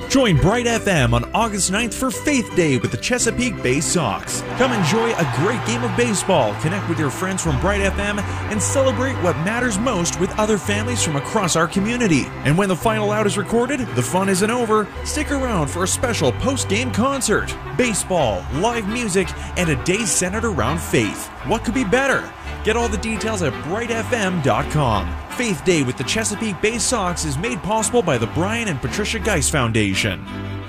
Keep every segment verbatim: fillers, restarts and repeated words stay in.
Join Bright F M on August ninth for Faith Day with the Chesapeake Bay Sox. Come enjoy a great game of baseball, connect with your friends from Bright F M, and celebrate what matters most with other families from across our community. And when the final out is recorded, the fun isn't over. Stick around for a special post-game concert. Baseball, live music, and a day centered around faith. What could be better? Get all the details at bright f m dot com. Faith Day with the Chesapeake Bay Sox is made possible by the Brian and Patricia Geis Foundation.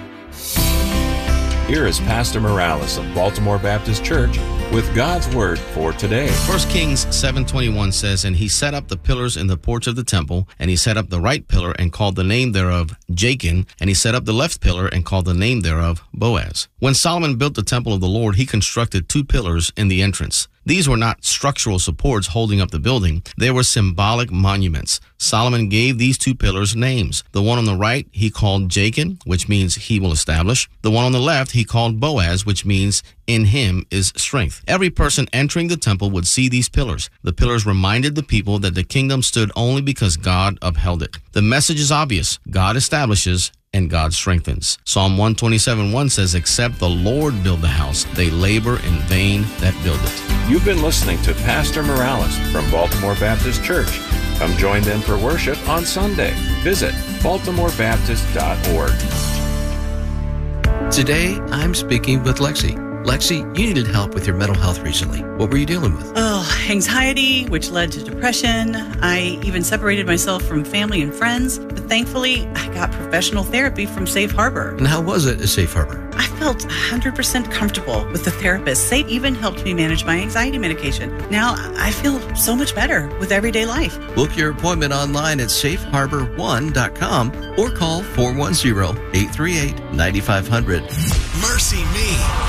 Here is Pastor Morales of Baltimore Baptist Church with God's Word for today. First Kings seven twenty-one says, "And he set up the pillars in the porch of the temple, and he set up the right pillar and called the name thereof Jachin, and he set up the left pillar and called the name thereof Boaz." When Solomon built the temple of the Lord, he constructed two pillars in the entrance. These were not structural supports holding up the building. They were symbolic monuments. Solomon gave these two pillars names. The one on the right he called Jachin, which means he will establish. The one on the left he called Boaz, which means in him is strength. Every person entering the temple would see these pillars. The pillars reminded the people that the kingdom stood only because God upheld it. The message is obvious. God establishes and God strengthens. Psalm one twenty-seven one says, "Except the Lord build the house, they labor in vain that build it." You've been listening to Pastor Morales from Baltimore Baptist Church. Come join them for worship on Sunday. Visit baltimore baptist dot org. Today, I'm speaking with Lexi. Lexi, you needed help with your mental health recently. What were you dealing with? Oh, anxiety, which led to depression. I even separated myself from family and friends. But thankfully, I got professional therapy from Safe Harbor. And how was it at Safe Harbor? I felt one hundred percent comfortable with the therapist. They even helped me manage my anxiety medication. Now, I feel so much better with everyday life. Book your appointment online at safe harbor one dot com or call four one zero, eight three eight, nine five zero zero. Mercy Me.